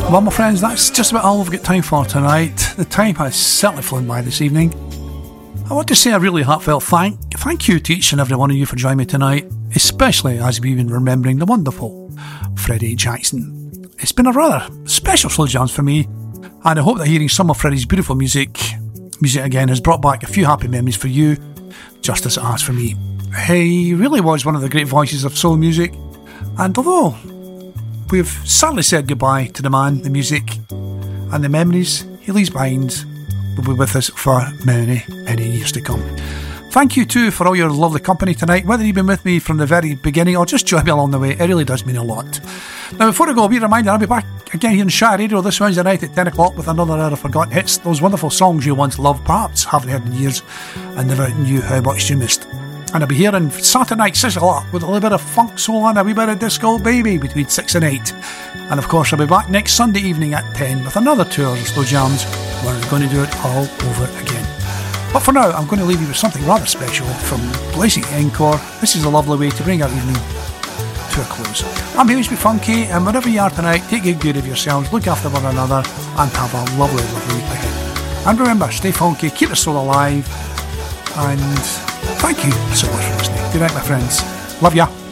Well, my friends, that's just about all we've got time for tonight. The time has certainly flown by this evening. I want to say a really heartfelt thank you to each and every one of you for joining me tonight, especially as we've been remembering the wonderful Freddie Jackson. It's been a rather special Slow Jams for me, and I hope that hearing some of Freddie's beautiful music again has brought back a few happy memories for you, just as it has for me. He really was one of the great voices of soul music, and although we've sadly said goodbye to the man, the music, and the memories he leaves behind will be with us for many, many years to come. Thank you too for all your lovely company tonight, whether you've been with me from the very beginning or just joined me along the way. It really does mean a lot. Now, before I go, be reminded I'll be back again here in Shire Radio this Wednesday night at 10 o'clock with another hour of forgotten hits, those wonderful songs you once loved, perhaps haven't heard in years and never knew how much you missed. And I'll be here on Saturday night 6 o'clock with a little bit of funk, soul and a wee bit of disco baby between 6 and 8. And of course I'll be back next Sunday evening at 10 with another 2 hours of Slow Jams where I'm going to do it all over again. But for now I'm going to leave you with something rather special from Blazing Encore. This is a lovely way to bring our evening to a close. I'm HB Funky, and wherever you are tonight, take good care of yourselves, look after one another and have a lovely, lovely week ahead. And remember, stay funky, keep the soul alive, and thank you so much for listening. Good night, my friends. Love ya.